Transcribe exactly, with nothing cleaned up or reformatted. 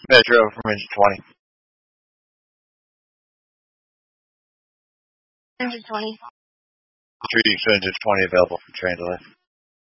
Metro from engine twenty. Engine twenty. Three engine twenty available from train delay.